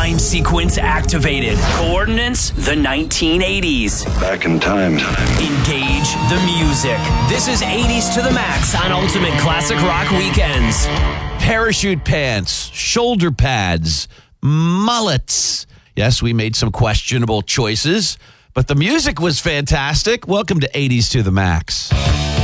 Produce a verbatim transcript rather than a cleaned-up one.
Time sequence activated. Coordinates, the nineteen eighties. Back in time. Engage the music. This is eighties to the max on Ultimate Classic Rock Weekends. Parachute pants, shoulder pads, mullets. Yes, we made some questionable choices, but the music was fantastic. Welcome to eighties to the max.